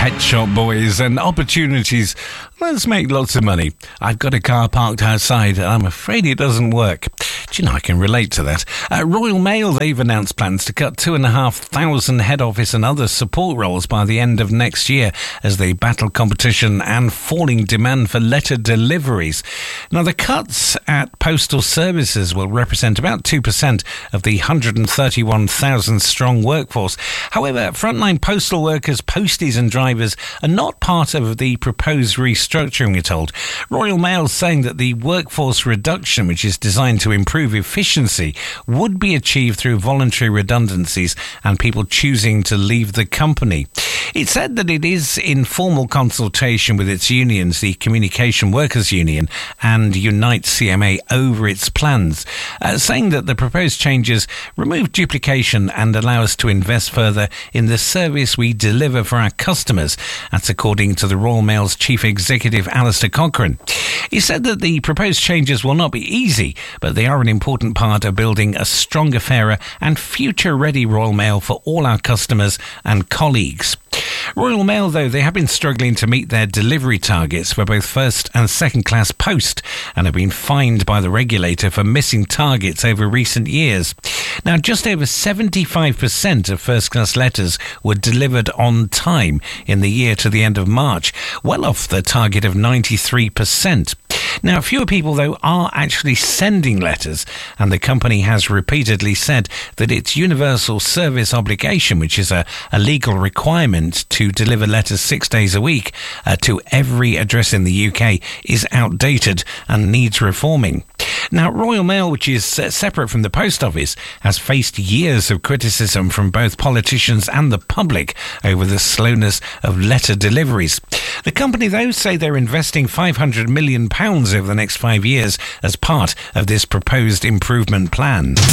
Pet Shop Boys and opportunities. Let's make lots of money. I've got a car parked outside and I'm afraid it doesn't work. Do you know, I can relate to that. Royal Mail, they've announced plans to cut 2,500 head office and other support roles by the end of next year as they battle competition and falling demand for letter deliveries. Now, the cuts at postal services will represent about 2% of the 131,000 strong workforce. However, frontline postal workers, posties and drivers are not part of the proposed restructuring, we're told. Royal Mail saying that the workforce reduction, which is designed to improve efficiency, would be achieved through voluntary redundancies and people choosing to leave the company. It said that it is in formal consultation with its unions, the Communication Workers Union and Unite CMA, over its plans, saying that the proposed changes remove duplication and allow us to invest further in the service we deliver for our customers. That's according to the Royal Mail's Chief Executive, Alistair Cochrane. He said that the proposed changes will not be easy, but they are an important part of building a stronger, fairer and future-ready Royal Mail for all our customers and colleagues. Royal Mail, though, they have been struggling to meet their delivery targets for both first and second class post and have been fined by the regulator for missing targets over recent years. Now, just over 75% of first class letters were delivered on time in the year to the end of March, well off the target of 93%. Now, fewer people, though, are actually sending letters, and the company has repeatedly said that its universal service obligation, which is a legal requirement to deliver letters 6 days a week to every address in the UK, is outdated and needs reforming. Now, Royal Mail, which is separate from the Post Office, has faced years of criticism from both politicians and the public over the slowness of letter deliveries. The company, though, say they're investing £500 million over the next 5 years as part of this proposed improvement plan.